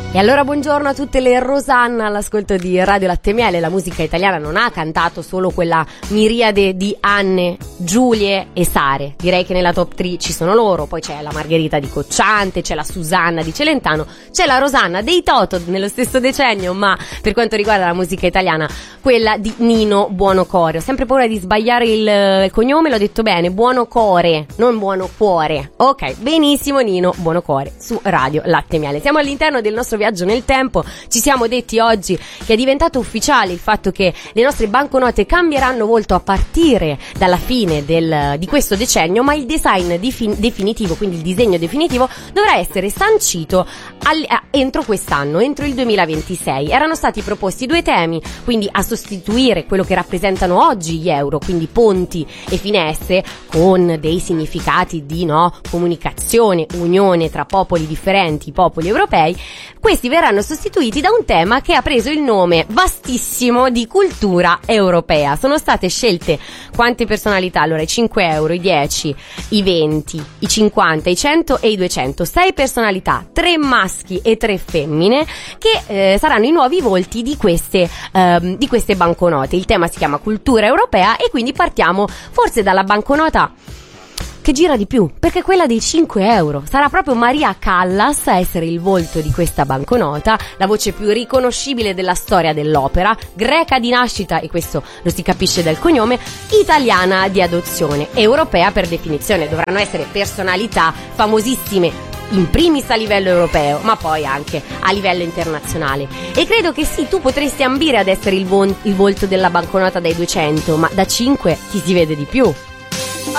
E allora buongiorno a tutte le Rosanna all'ascolto di Radio Latte e Miele. La musica italiana non ha cantato solo quella miriade di Anne, Giulie e Sare. Direi che nella top 3 ci sono loro, poi c'è la Margherita di Cocciante, c'è la Susanna di Celentano, c'è la Rosanna dei Toto nello stesso decennio, ma per quanto riguarda la musica italiana, quella di Nino Buonocore. Ho sempre paura di sbagliare il cognome, l'ho detto bene, Buonocore, non Buonocuore. Ok, benissimo, Nino Buonocore su Radio Latte e Miele. Siamo all'interno del nostro viaggio nel tempo. Ci siamo detti oggi che è diventato ufficiale il fatto che le nostre banconote cambieranno volto a partire dalla fine di questo decennio, ma il design definitivo, quindi il disegno definitivo, dovrà essere sancito entro quest'anno, entro il 2026. Erano stati proposti due temi, quindi a sostituire quello che rappresentano oggi gli euro, quindi ponti e finestre, con dei significati di comunicazione, unione tra popoli differenti, popoli europei. Questi verranno sostituiti da un tema che ha preso il nome vastissimo di cultura europea. Sono state scelte quante personalità? Allora, i 5 euro, i 10, i 20, i 50, i 100 e i 200. 6 personalità, 3 maschi e 3 femmine, che saranno i nuovi volti di queste banconote. Il tema si chiama cultura europea e quindi partiamo forse dalla banconota che gira di più, perché quella dei 5 euro sarà proprio Maria Callas a essere il volto di questa banconota, la voce più riconoscibile della storia dell'opera, greca di nascita, e questo lo si capisce dal cognome, italiana di adozione, europea per definizione. Dovranno essere personalità famosissime, in primis a livello europeo, ma poi anche a livello internazionale. E credo che sì, tu potresti ambire ad essere il volto della banconota dai 200, ma da 5 ti si vede di più.